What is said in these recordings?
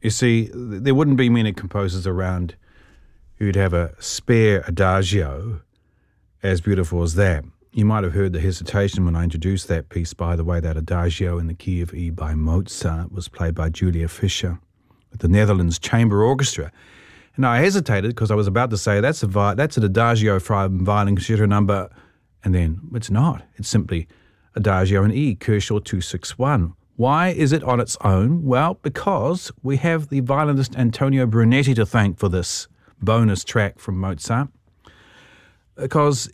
You see, there wouldn't be many composers around who'd have a spare adagio as beautiful as that. You might have heard the hesitation when I introduced that piece, by the way. That adagio in the key of E by Mozart was played by Julia Fischer with the Netherlands Chamber Orchestra. And I hesitated because I was about to say that's an adagio from Violin Concerto number, and then it's not. It's simply adagio in E, Kershaw 261. Why is it on its own? Well, because we have the violinist Antonio Brunetti to thank for this bonus track from Mozart. Because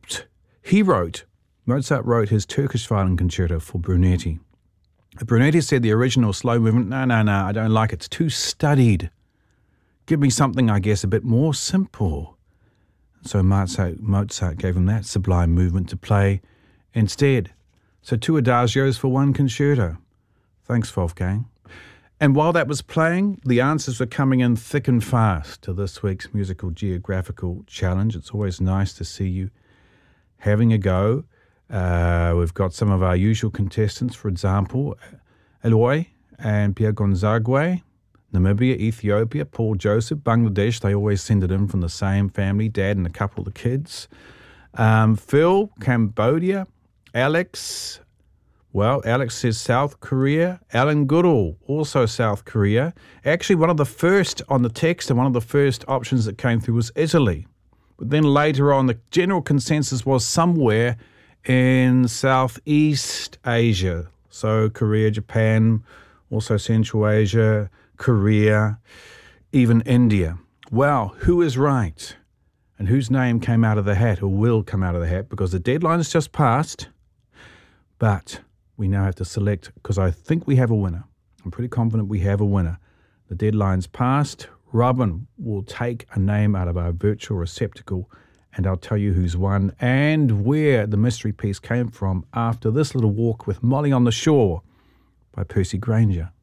Mozart wrote his Turkish violin concerto for Brunetti. Brunetti said the original slow movement, no, I don't like it. It's too studied. Give me something, I guess, a bit more simple. So Mozart gave him that sublime movement to play instead. So 2 adagios for 1 concerto. Thanks, Wolfgang. And while that was playing, the answers were coming in thick and fast to this week's Musical Geographical Challenge. It's always nice to see you having a go. We've got some of our usual contestants, for example, Eloy and Pierre Gonzague, Namibia, Ethiopia, Paul Joseph, Bangladesh. They always send it in from the same family, dad and a couple of the kids. Phil, Cambodia. Alex says South Korea. Alan Goodall, also South Korea. Actually, one of the first on the text and one of the first options that came through was Italy. But then later on, the general consensus was somewhere in Southeast Asia. So Korea, Japan, also Central Asia, Korea, even India. Well, who is right? And whose name came out of the hat or will come out of the hat? Because the deadline has just passed. But we now have to select, because I think we have a winner. I'm pretty confident we have a winner. The deadline's passed. Robin will take a name out of our virtual receptacle and I'll tell you who's won and where the mystery piece came from after this little walk with Molly on the Shore by Percy Granger.